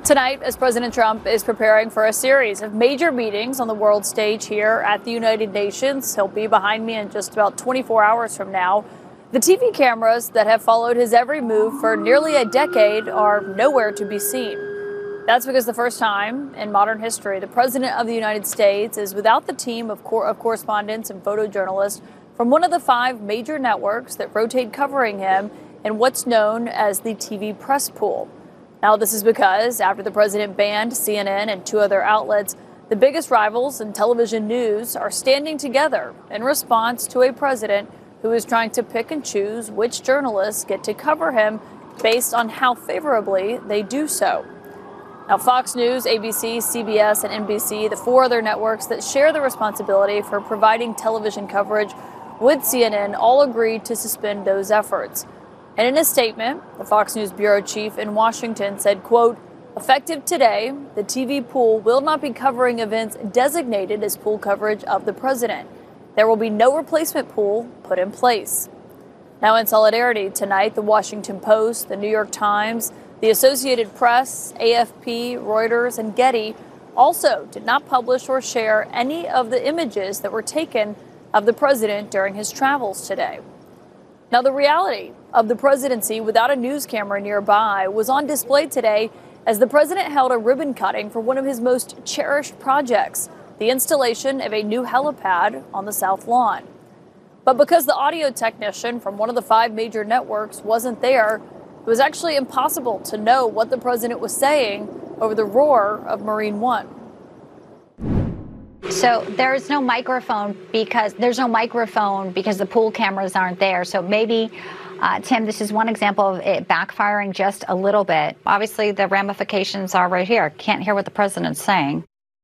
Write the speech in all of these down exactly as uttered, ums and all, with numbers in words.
Tonight, as President Trump is preparing for a series of major meetings on the world stage here at the United Nations, he'll be behind me in just about twenty-four hours from now. The T V cameras that have followed his every move for nearly a decade are nowhere to be seen. That's because the first time in modern history, the President of the United States is without the team of, cor- of correspondents and photojournalists from one of the five major networks that rotate covering him in what's known as the T V press pool. Now, this is because after the president banned C N N and two other outlets, the biggest rivals in television news are standing together in response to a president who is trying to pick and choose which journalists get to cover him based on how favorably they do so. Now, Fox News, A B C, C B S, and N B C, the four other networks that share the responsibility for providing television coverage with C N N, all agreed to suspend those efforts. And in a statement, the Fox News bureau chief in Washington said, quote, "Effective today, the T V pool will not be covering events designated as pool coverage of the president. There will be no replacement pool put in place." Now, in solidarity tonight, the Washington Post, the New York Times, the Associated Press, A F P, Reuters, and Getty also did not publish or share any of the images that were taken of the president during his travels today. Now, the reality of the presidency without a news camera nearby was on display today as the president held a ribbon cutting for one of his most cherished projects, the installation of a new helipad on the South Lawn. But because the audio technician from one of the five major networks wasn't there, it was actually impossible to know what the president was saying over the roar of Marine One. So there's no microphone because there's no microphone because the pool cameras aren't there. So maybe, uh, Tim, this is one example of it backfiring just a little bit. Obviously, the ramifications are right here. Can't hear what the president's saying.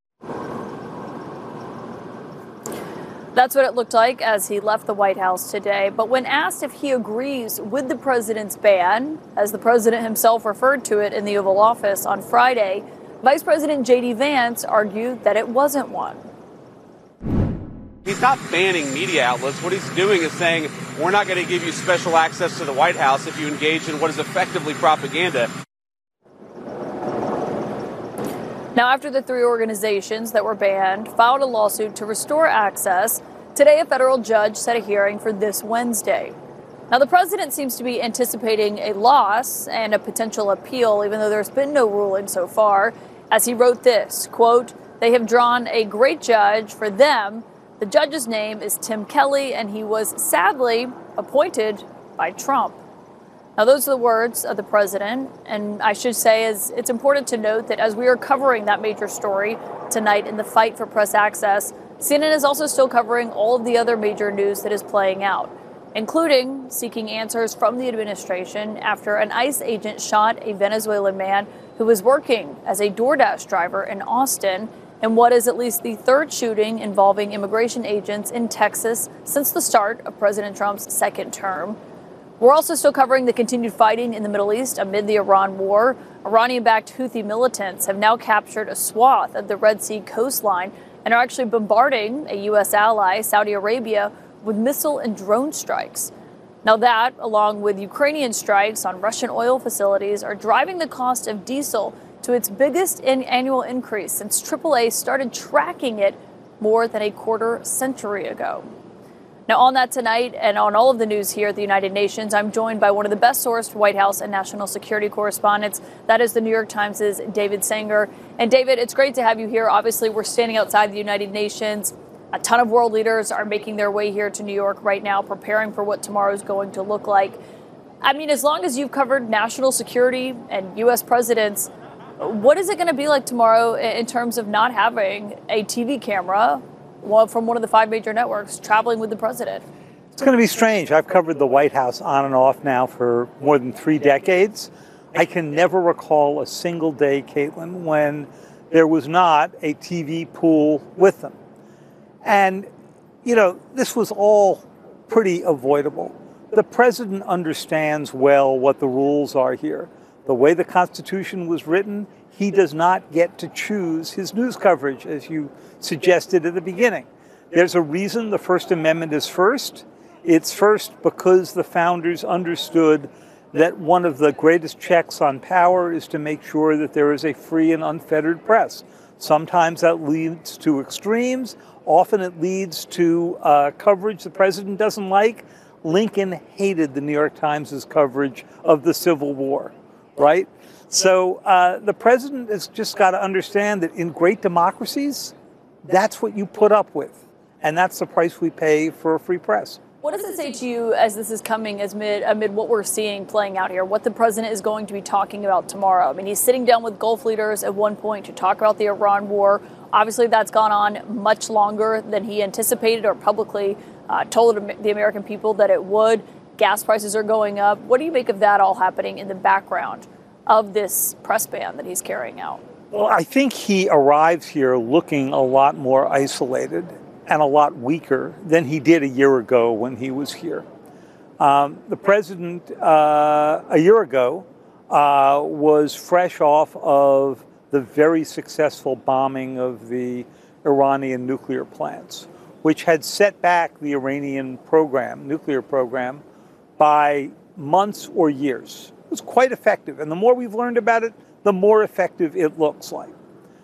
That's what it looked like as he left the White House today. But when asked if he agrees with the president's ban, as the president himself referred to it in the Oval Office on Friday, Vice President J D Vance argued that it wasn't one. He's not banning media outlets. What he's doing is saying, we're not going to give you special access to the White House if you engage in what is effectively propaganda. Now, after the three organizations that were banned filed a lawsuit to restore access, today a federal judge set a hearing for this Wednesday. Now, the president seems to be anticipating a loss and a potential appeal, even though there's been no ruling so far, as he wrote this, quote, "They have drawn a great judge for them. The judge's name is Tim Kelly, and he was sadly appointed by Trump." Now, those are the words of the president. And I should say is it's important to note that as we are covering that major story tonight in the fight for press access, C N N is also still covering all of the other major news that is playing out, including seeking answers from the administration after an ICE agent shot a Venezuelan man who was working as a DoorDash driver in Austin, in what is at least the third shooting involving immigration agents in Texas since the start of President Trump's second term. We're also still covering the continued fighting in the Middle East amid the Iran war. Iranian-backed Houthi militants have now captured a swath of the Red Sea coastline and are actually bombarding a U S ally, Saudi Arabia, with missile and drone strikes. Now that, along with Ukrainian strikes on Russian oil facilities, are driving the cost of diesel to its biggest in annual increase since triple A started tracking it more than a quarter century ago. Now, on that tonight and on all of the news here at the United Nations, I'm joined by one of the best sourced White House and national security correspondents. That is the New York Times' David Sanger. And David, it's great to have you here. Obviously, we're standing outside the United Nations. A ton of world leaders are making their way here to New York right now, preparing for what tomorrow is going to look like. I mean, as long as you've covered national security and U S presidents, what is it going to be like tomorrow in terms of not having a T V camera from one of the five major networks traveling with the president? It's going to be strange. I've covered the White House on and off now for more than three decades. I can never recall a single day, Caitlin, when there was not a T V pool with them. And, you know, this was all pretty avoidable. The president understands well what the rules are here. The way the Constitution was written, he does not get to choose his news coverage, as you suggested at the beginning. There's a reason the First Amendment is first. It's first because the founders understood that one of the greatest checks on power is to make sure that there is a free and unfettered press. Sometimes that leads to extremes. Often it leads to uh, coverage the president doesn't like. Lincoln hated the New York Times' coverage of the Civil War, right? So uh, the president has just got to understand that in great democracies, that's what you put up with. And that's the price we pay for a free press. What does it say to you as this is coming as mid, amid what we're seeing playing out here, what the president is going to be talking about tomorrow? I mean, he's sitting down with Gulf leaders at one point to talk about the Iran war. Obviously, that's gone on much longer than he anticipated or publicly uh, told the American people that it would. Gas prices are going up. What do you make of that all happening in the background of this press ban that he's carrying out? Well, I think he arrives here looking a lot more isolated and a lot weaker than he did a year ago when he was here. Um, the president, uh, a year ago, uh, was fresh off of the very successful bombing of the Iranian nuclear plants, which had set back the Iranian program, nuclear program, by months or years. It was quite effective. And the more we've learned about it, the more effective it looks like.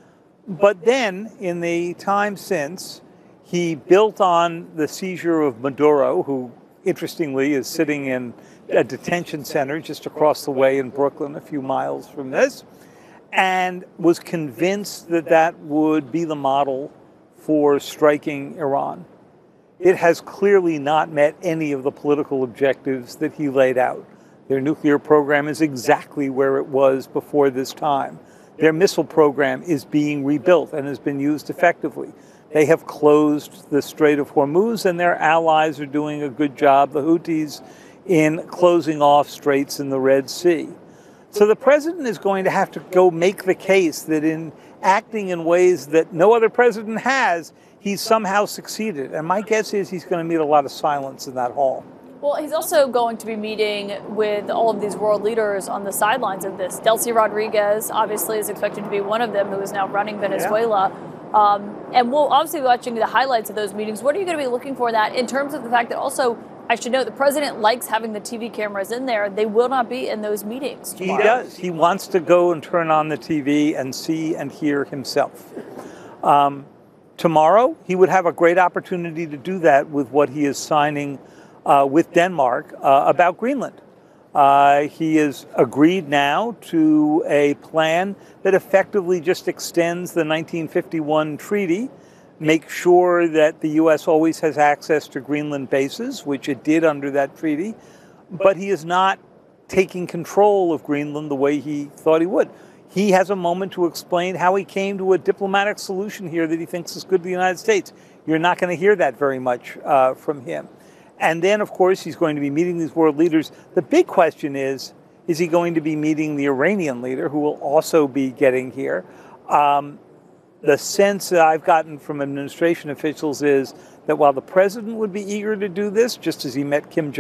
But then, in the time since, he built on the seizure of Maduro, who, interestingly, is sitting in a detention center just across the way in Brooklyn, a few miles from this, and was convinced that that would be the model for striking Iran. It has clearly not met any of the political objectives that he laid out. Their nuclear program is exactly where it was before this time. Their missile program is being rebuilt and has been used effectively. They have closed the Strait of Hormuz, and their allies are doing a good job, the Houthis, in closing off straits in the Red Sea. So the president is going to have to go make the case that in acting in ways that no other president has, he's somehow succeeded. And my guess is he's going to meet a lot of silence in that hall. Well, he's also going to be meeting with all of these world leaders on the sidelines of this. Delcy Rodriguez, obviously, is expected to be one of them, who is now running Venezuela. Yeah. Um, and we'll obviously be watching the highlights of those meetings. What are you going to be looking for in that, in terms of the fact that also, I should note, the president likes having the T V cameras in there. They will not be in those meetings tomorrow. He does. He wants to go and turn on the T V and see and hear himself. Um, tomorrow, he would have a great opportunity to do that with what he is signing uh, with Denmark uh, about Greenland. Uh, he has agreed now to a plan that effectively just extends the nineteen fifty-one treaty, make sure that the U S always has access to Greenland bases, which it did under that treaty, but he is not taking control of Greenland the way he thought he would. He has a moment to explain how he came to a diplomatic solution here that he thinks is good for the United States. You're not going to hear that very much uh, from him. And then, of course, he's going to be meeting these world leaders. The big question is, is he going to be meeting the Iranian leader, who will also be getting here? Um, the sense that I've gotten from administration officials is that while the president would be eager to do this, just as he met Kim Jong-un,